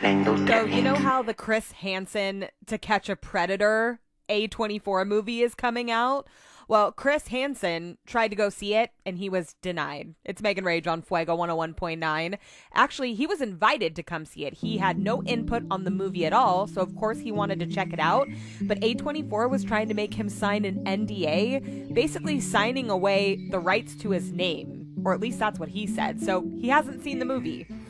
So, you know how the Chris Hansen To Catch a Predator A24 movie is coming out? Well, Chris Hansen tried to go see it and he was denied. It's Megan Rage on Fuego 101.9. Actually, he was invited to come see it. He had no input on the movie at all, so of course he wanted to check it out. But A24 was trying to make him sign an NDA, basically signing away the rights to his name. Or at least that's what he said. So he hasn't seen the movie.